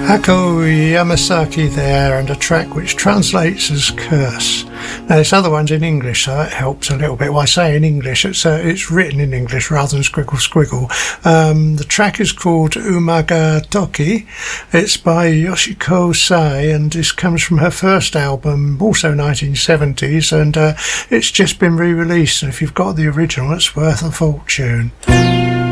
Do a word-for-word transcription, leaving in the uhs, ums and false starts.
Hako Yamasaki there, and a track which translates as curse. Now this other one's in English, so that helps a little bit. Well, I say in English, it's uh, it's written in English rather than squiggle squiggle. Um, the track is called Umaga Toki. It's by Yoshiko Sai, and this comes from her first album, also nineteen seventies, and uh, it's just been re-released, and if you've got the original, it's worth a fortune.